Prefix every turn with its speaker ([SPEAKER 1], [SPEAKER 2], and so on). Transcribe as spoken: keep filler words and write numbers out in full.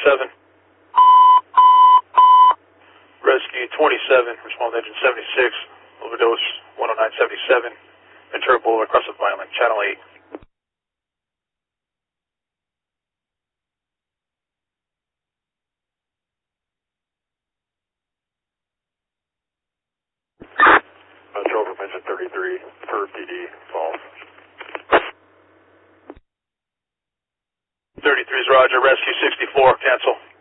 [SPEAKER 1] twenty-seven. Rescue twenty-seven, respond to engine seventy-six, overdose one oh nine seventy-seven, Ventura Boulevard, cross of Violent, channel eight.
[SPEAKER 2] Metro from engine thirty-three, for P D, false.
[SPEAKER 1] thirty-three is Roger, rescue sixty-four, cancel.